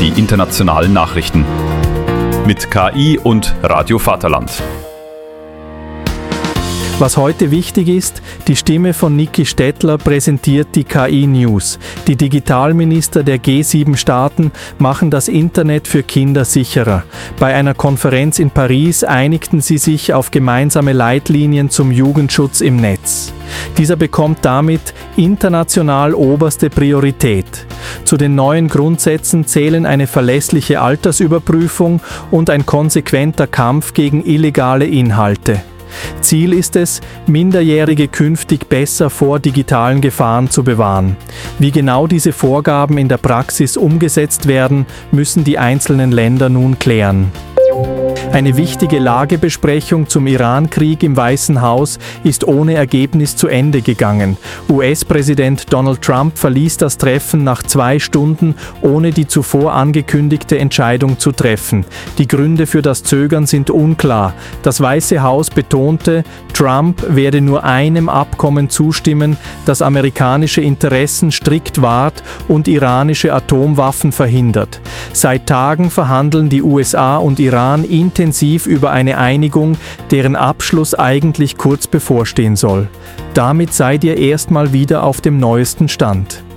die internationalen Nachrichten. Mit KI und Radio Vaterland. Was heute wichtig ist, die Stimme von Niki Stettler präsentiert die KI-News. Die Digitalminister der G7-Staaten machen das Internet für Kinder sicherer. Bei einer Konferenz in Paris einigten sie sich auf gemeinsame Leitlinien zum Jugendschutz im Netz. Dieser bekommt damit international oberste Priorität. Zu den neuen Grundsätzen zählen eine verlässliche Altersüberprüfung und ein konsequenter Kampf gegen illegale Inhalte. Ziel ist es, Minderjährige künftig besser vor digitalen Gefahren zu bewahren. Wie genau diese Vorgaben in der Praxis umgesetzt werden, müssen die einzelnen Länder nun klären. Eine wichtige Lagebesprechung zum Iran-Krieg im Weißen Haus ist ohne Ergebnis zu Ende gegangen. US-Präsident Donald Trump verließ das Treffen nach 2 Stunden, ohne die zuvor angekündigte Entscheidung zu treffen. Die Gründe für das Zögern sind unklar. Das Weiße Haus betonte, Trump werde nur einem Abkommen zustimmen, das amerikanische Interessen strikt wahrt und iranische Atomwaffen verhindert. Seit Tagen verhandeln die USA und Iran intensiv über eine Einigung, deren Abschluss eigentlich kurz bevorstehen soll. Damit seid ihr erstmal wieder auf dem neuesten Stand.